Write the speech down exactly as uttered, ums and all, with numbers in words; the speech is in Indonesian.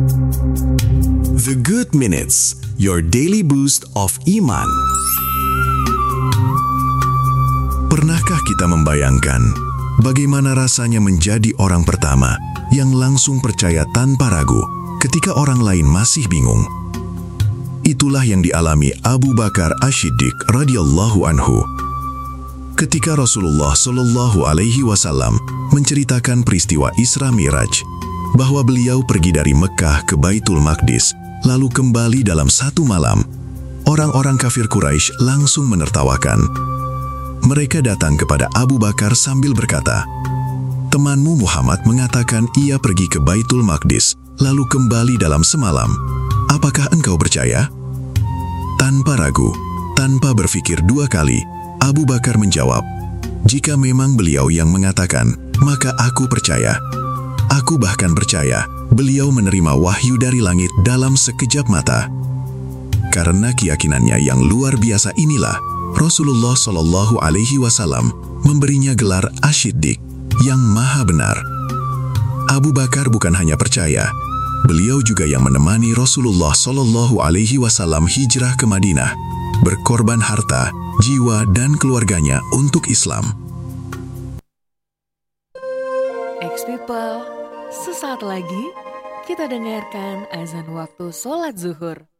The Good Minutes, your daily boost of iman. Pernahkah kita membayangkan bagaimana rasanya menjadi orang pertama yang langsung percaya tanpa ragu ketika orang lain masih bingung? Itulah yang dialami Abu Bakar Ash-Shiddiq radhiyallahu anhu. Ketika Rasulullah Shallallahu Alaihi Wasallam menceritakan peristiwa Isra Miraj, bahwa beliau pergi dari Mekah ke Baitul Maqdis, lalu kembali dalam satu malam, orang-orang kafir Quraisy langsung menertawakan. Mereka datang kepada Abu Bakar sambil berkata, "Temanmu Muhammad mengatakan ia pergi ke Baitul Maqdis, lalu kembali dalam semalam. Apakah engkau percaya?" Tanpa ragu, tanpa berpikir dua kali, Abu Bakar menjawab, "Jika memang beliau yang mengatakan, maka aku percaya. Aku bahkan percaya beliau menerima wahyu dari langit dalam sekejap mata." Karena keyakinannya yang luar biasa inilah, Rasulullah Shallallahu Alaihi Wasallam memberinya gelar Ash-Shiddiq, yang maha benar. Abu Bakar bukan hanya percaya, beliau juga yang menemani Rasulullah Shallallahu Alaihi Wasallam hijrah ke Madinah, berkorban harta, jiwa, dan keluarganya untuk Islam. Ex-People, sesaat lagi kita dengarkan azan waktu sholat zuhur.